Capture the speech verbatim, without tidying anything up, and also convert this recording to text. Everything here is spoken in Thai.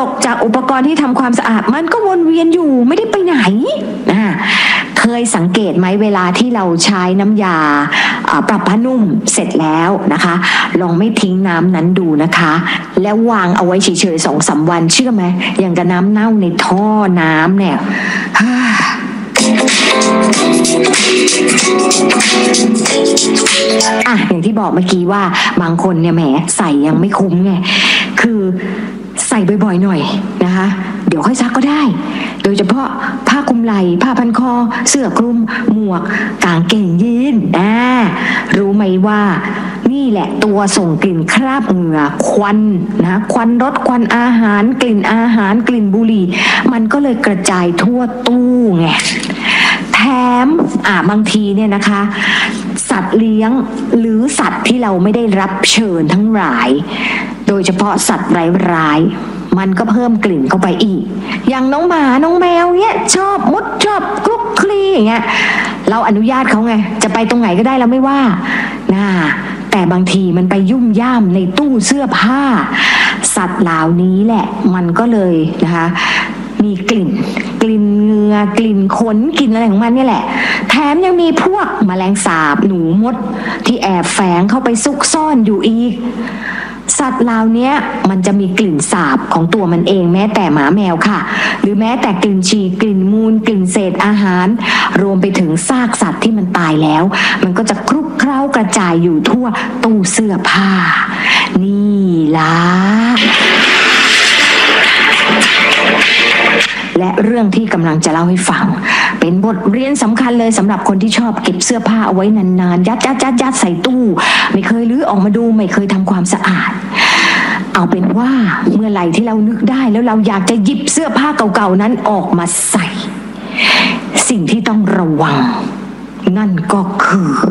กจากอุปกรณ์ที่ทำความสะอาดมันก็วนเวียนอยู่ไม่ได้ไปไหนนะเคยสังเกตไหมเวลาที่เราใช้น้ำยาปรับผ้านุ่มเสร็จแล้วนะคะลองไม่ทิ้งน้ำนั้นดูนะคะแล้ววางเอาไว้เฉยๆสองสามวันเชื่อไหมอย่างกับน้ำเน่าในท่อน้ำเนี่ยอ่ะอย่างที่บอกเมื่อกี้ว่าบางคนเนี่ยแหมใส่ยังไม่คุ้มไงคือใส่บ่อยๆหน่อยนะคะเดี๋ยวค่อยซักก็ได้โดยเฉพาะผ้าคลุมไหล่ผ้าพันคอเสื้อคลุมหมวกกางเกงยีนอ่ารู้ไหมว่านี่แหละตัวส่งกลิ่นคราบเหงื่อควันนะควันรถควันอาหารกลิ่นอาหารกลิ่นบุหรี่มันก็เลยกระจายทั่วตู้ไงแถมอ่าบางทีเนี่ยนะคะสัตว์เลี้ยงหรือสัตว์ที่เราไม่ได้รับเชิญทั้งหลายโดยเฉพาะสัตว์ร้ายๆมันก็เพิ่มกลิ่นเข้าไปอีกอย่างน้องหมาน้องแมวเนี่ยชอบมุดชอบคลุกคลีอย่างเงี้ยเราอนุญาตเขาไงจะไปตรงไหนก็ได้เราไม่ว่านะแต่บางทีมันไปยุ่มย่ามในตู้เสื้อผ้าสัตว์เหล่านี้แหละมันก็เลยนะคะมีกลิ่นกลิ่นเหงื่อกลิ่นขนกลิ่นอะไรของมันนี่แหละแถมยังมีพวกแมลงสาบหนูมดที่แอบแฝงเข้าไปซุกซ่อนอยู่อีกสัตว์เหล่านี้มันจะมีกลิ่นสาบของตัวมันเองแม้แต่หมาแมวค่ะหรือแม้แต่กลิ่นฉี่กลิ่นมูลกลิ่นเศษอาหารรวมไปถึงซากสัตว์ที่มันตายแล้วมันก็จะคลุกเคล้ากระจายอยู่ทั่วตู้เสื้อผ้านี่ล่ะและเรื่องที่กำลังจะเล่าให้ฟังเป็นบทเรียนสำคัญเลยสำหรับคนที่ชอบเก็บเสื้อผ้าเอาไว้นานๆยัดยัดยัดยัดใส่ตู้ไม่เคยลื้อออกมาดูไม่เคยทำความสะอาดเอาเป็นว่าเมื่อไหร่ที่เรานึกได้แล้วเราอยากจะหยิบเสื้อผ้าเก่าๆนั้นออกมาใส่สิ่งที่ต้องระวังนั่นก็คือ